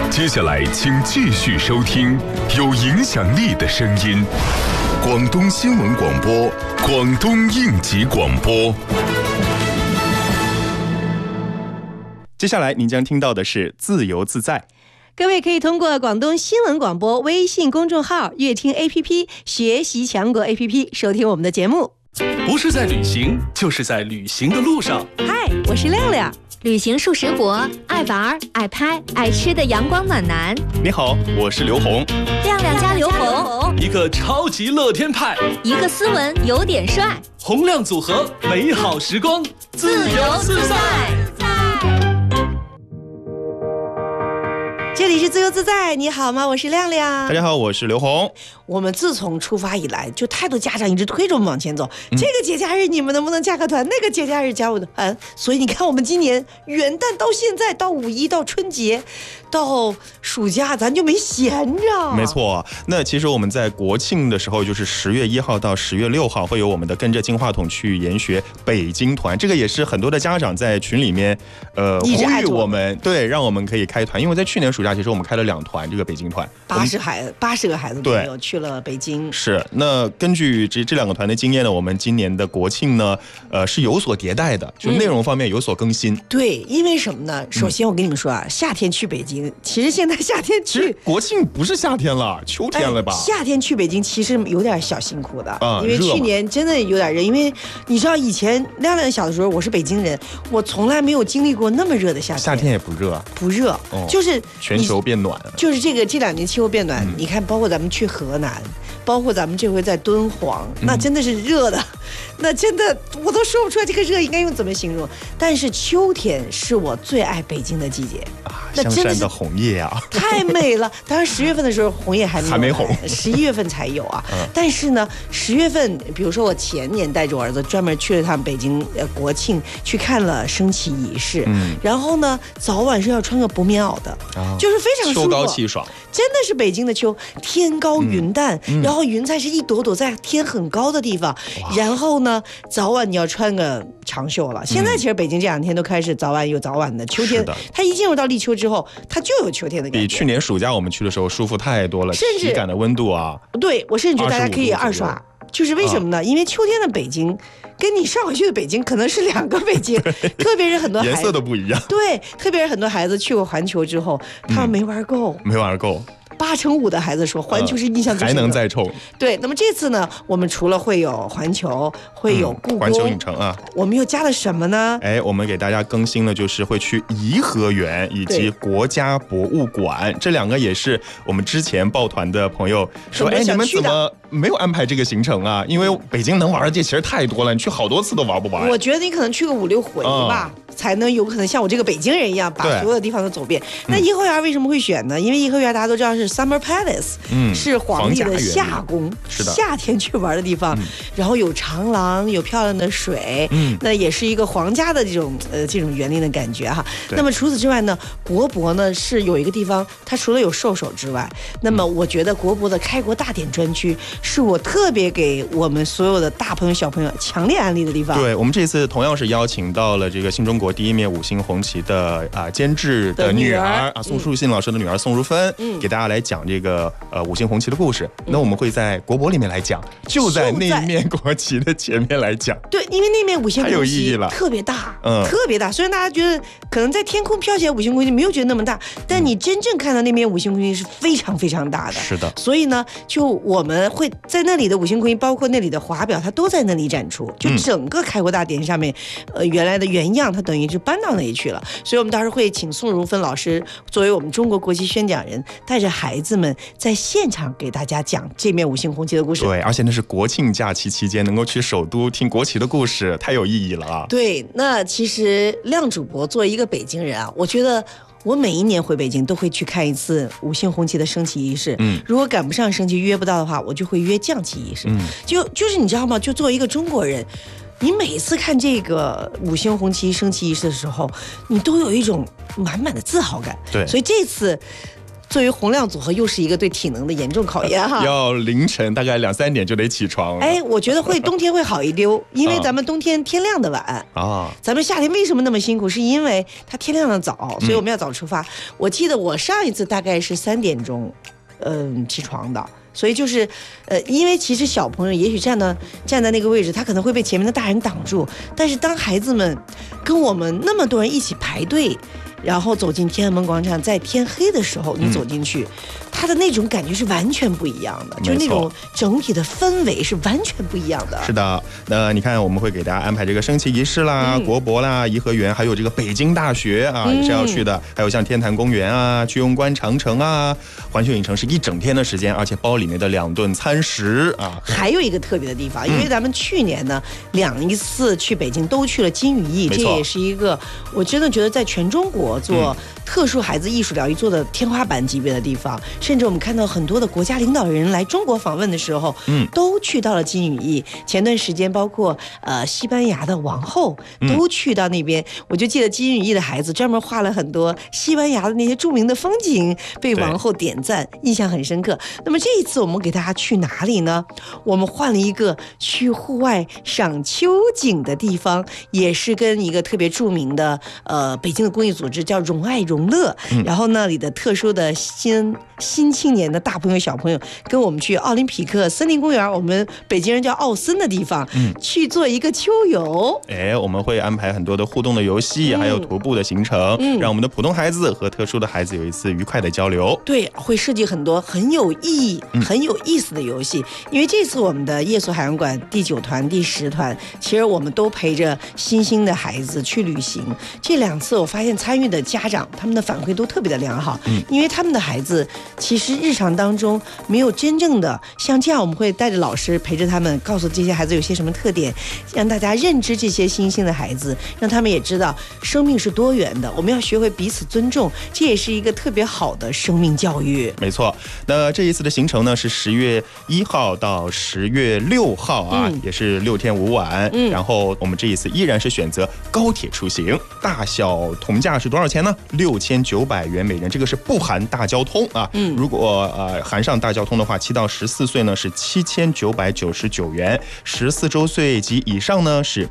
接下来请继续收听有影响力的声音——广东新闻广播、广东应急广播。 接下来您将听到的是自由自在。 各位可以通过广东新闻广播微信公众号、乐听 APP、学习强国 APP 收听我们的节目。 不是在旅行，就是在旅行的路上。 嗨，我是亮亮， 旅行数十国，爱玩、爱拍、爱吃的阳光暖男。 你好，我是刘红。 亮亮加刘红， 一个超级乐天派， 一个斯文有点帅， 洪亮组合，美好时光，自由自在。 这里是自由自在，你好吗？我是亮亮。 大家好，我是刘红。 我们自从出发以来，就太多家长一直推着我们往前走。这个节假日你们能不能加个团？那个节假日加我的团。所以你看，我们今年元旦到现在，到五一，到春节，到暑假，咱就没闲着。 没错，那其实我们在国庆的时候，就是10月1号到10月6号，会有我们的跟着金话筒去研学北京团。这个也是很多的家长在群里面，呼吁我们，对，让我们可以开团。因为在去年暑假，其实我们开了2团这个北京团 ，80个孩子朋友去了北京。 是，那根据这2个团的经验呢，我们今年的国庆呢，是有所迭代的，就内容方面有所更新。 对，因为什么呢？首先我跟你们说啊，夏天去北京，其实现在夏天去， 国庆不是夏天了，秋天了吧？ 夏天去北京其实有点小辛苦的，因为去年真的有点热。因为你知道以前亮亮小的时候，我是北京人，我从来没有经历过那么热的夏天。 夏天也不热， 不热，就是全球变暖， 就是这2年气候变暖。你看，包括咱们去河南，包括咱们这回在敦煌，那真的是热的，那真的我都说不出来这个热应该用怎么形容。但是秋天是我最爱北京的季节啊，香山的红叶啊， 太美了。当然10月份的时候红叶还没红 ，11月份才有啊。但是呢，10月份，比如说我前年带着我儿子专门去了趟北京国庆，去看了升旗仪式，然后呢早晚是要穿个薄棉袄的，就是非常舒服， 秋高气爽。 真的是北京的秋，天高云淡，然后云彩是一朵朵在天很高的地方，然后呢早晚你要穿个长袖了。现在其实北京这2天都开始早晚有早晚的，秋天它一进入到立秋之后，它就有秋天的感觉。 比去年暑假我们去的时候舒服太多了， 甚至体感的温度啊， 对，我甚至觉得大家可以2刷。就是为什么呢？因为秋天的北京跟你上回去的北京可能是2个北京，特别是很多孩子颜色都不一样。 对，特别是很多孩子去过环球之后，他们没玩够，85%的孩子说环球是印象最深的， 还能再冲。 对，那么这次呢，我们除了会有环球，会有故宫、 环球影城啊， 我们又加了什么呢？ 我们给大家更新了，就是会去颐和园以及国家博物馆，这2个也是我们之前报团的朋友说，你们怎么没有安排这个行程啊？因为北京能玩的地其实太多了，你去好多次都玩不完。 我觉得你可能去个5、6回吧。才能有可能像我这个北京人一样把所有的地方都走遍。那颐和园为什么会选呢？因为颐和园大家都知道是 Summer Palace，是皇帝的夏宫， 是的， 夏天去玩的地方。然后有长廊，有漂亮的水，那也是一个皇家的这种园林的感觉哈。那么除此之外呢，国博呢是有一个地方，它除了有兽首之外，那么我觉得国博的开国大典专区是我特别给我们所有的大朋友小朋友强烈安利的地方。 对，我们这次同样是邀请到了这个新中国第1面5星红旗的监制的女儿宋树信老师的女儿宋如芬，给大家来讲这个5星红旗的故事。那我们会在国博里面来讲，就在那面国旗的前面来讲。 对，因为那面5星红旗太有意义了， 特别大，特别大。虽然大家觉得可能在天空飘起来5星红旗没有觉得那么大，但你真正看到那面5星红旗是非常非常大的。 是的。 所以呢，就我们会在那里的5星红旗，包括那里的华表，它都在那里展出。就整个开国大典上面，原来的原样，它等于是搬到那里去了。所以我们到时候会请宋如芬老师作为我们中国国旗宣讲人，带着孩子们在现场给大家讲这面5星红旗的故事。 对，而且那是国庆假期期间能够去首都听国旗的故事，太有意义了啊！ 对，那其实亮主播作为一个北京人啊，我觉得我每一年回北京都会去看一次5星红旗的升旗仪式。如果赶不上升旗约不到的话，我就会约降旗仪式。就是你知道吗？就作为一个中国人，你每次看这个5星红旗升旗仪式的时候，你都有一种满满的自豪感。 对， 所以这次作为洪亮组合，又是一个对体能的严重考验哈。 要凌晨大概2、3点就得起床。 哎，我觉得冬天会好一丢，因为咱们冬天天亮的晚啊。咱们夏天为什么那么辛苦？是因为它天亮的早，所以我们要早出发。我记得我上一次大概是3点钟，起床的。所以就是，因为其实小朋友也许站在那个位置，他可能会被前面的大人挡住。但是当孩子们跟我们那么多人一起排队，然后走进天安门广场，在天黑的时候你走进去，他的那种感觉是完全不一样的，就是那种整体的氛围是完全不一样的。 是的，那你看我们会给大家安排这个升旗仪式啦、国博啦、颐和园，还有这个北京大学啊也是要去的，还有像天坛公园啊、居庸关长城啊、环球影城是1整天的时间，而且包里面的2顿餐食啊。 还有一个特别的地方，因为咱们去年呢2次去北京都去了金羽翼，这也是一个我真的觉得在全中国做特殊孩子艺术疗愈做的天花板级别的地方，甚至我们看到很多的国家领导人来中国访问的时候，都去到了金羽翼。前段时间包括西班牙的王后都去到那边，我就记得金羽翼的孩子专门画了很多西班牙的那些著名的风景，被王后点赞，印象很深刻。那么这一次我们给大家去哪里呢？我们换了一个去户外赏秋景的地方，也是跟一个特别著名的北京的公益组织叫荣爱荣乐，然后那里的特殊的新青年的大朋友小朋友跟我们去奥林匹克森林公园，我们北京人叫奥森的地方，去做一个秋游。 我们会安排很多的互动的游戏，还有徒步的行程，让我们的普通孩子和特殊的孩子有一次愉快的交流。 对，会设计很多很有意义、很有意思的游戏。因为这次我们的夜宿海洋馆第9团、第10团，其实我们都陪着新兴的孩子去旅行。这2次我发现参与的家长他们的反馈都特别的良好，因为他们的孩子其实日常当中没有真正的像这样，我们会带着老师陪着他们，告诉这些孩子有些什么特点，让大家认知这些新兴的孩子，让他们也知道生命是多元的，我们要学会彼此尊重，这也是一个特别好的生命教育。 没错，那这一次的行程呢是10月1号到10月6号啊，也是6天5晚。然后我们这一次依然是选择高铁出行，大小同价是多少钱呢？6900元每人，这个是不含大交通啊。如果含上大交通的话，7到14岁呢是7999元，14周岁及以上呢是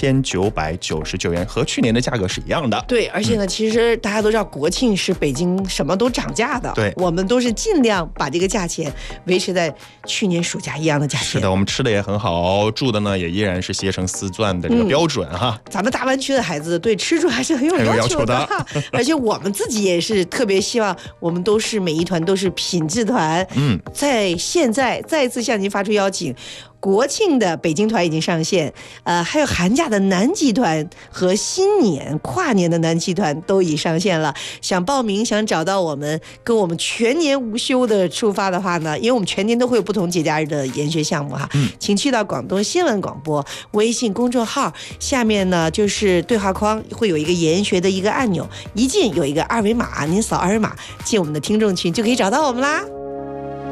8999元，和去年的价格是一样的。 对，而且呢，其实大家都知道国庆是北京什么都涨价的， 对， 我们都是尽量把这个价钱维持在去年暑假一样的价钱。 是的，我们吃的也很好，住的呢也依然是携程4钻的这个标准哈。 咱们大湾区的孩子对吃住还是很有要求的，而且我们自己也是特别希望我们都是每一团都是品质团。在现在再一次向您发出邀请，国庆的北京团已经上线，还有寒假的南极团和新年跨年的南极团都已上线了。想报名想找到我们，跟我们全年无休的出发的话呢，因为我们全年都会有不同节假日的研学项目哈，请去到广东新闻广播微信公众号，下面呢就是对话框会有一个研学的一个按钮，一进有一个2维码，您扫2维码进我们的听众群就可以找到我们啦。